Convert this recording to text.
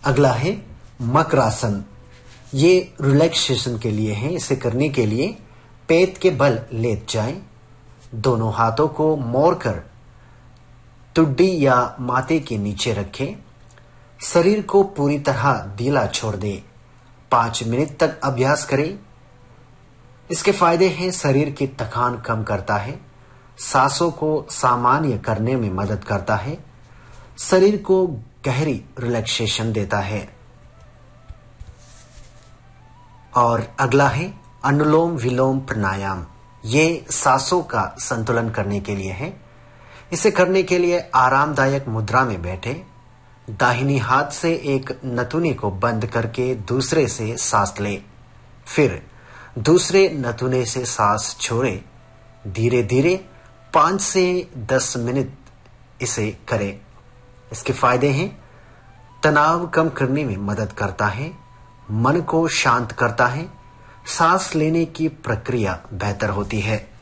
अगला है मकरासन। ये रिलैक्सेशन के लिए है। इसे करने के लिए पेट के बल लेट जाएं, दोनों हाथों को मोड़कर ठुड्डी या माथे के नीचे रखें, शरीर को पूरी तरह ढीला छोड़ दें। 5 मिनट तक अभ्यास करें। इसके फायदे हैं, शरीर की थकान कम करता है, सांसों को सामान्य करने में मदद करता है, शरीर को गहरी रिलैक्सेशन देता है। और अगला है अनुलोम विलोम प्राणायाम। ये सांसों का संतुलन करने के लिए है। इसे करने के लिए आरामदायक मुद्रा में बैठे, दाहिनी हाथ से एक नथुने को बंद करके दूसरे से सांस ले, फिर दूसरे नथुने से सांस छोड़े। धीरे धीरे 5 से 10 मिनट इसे करें। इसके फायदे हैं, तनाव कम करने में मदद करता है, मन को शांत करता है, सांस लेने की प्रक्रिया बेहतर होती है।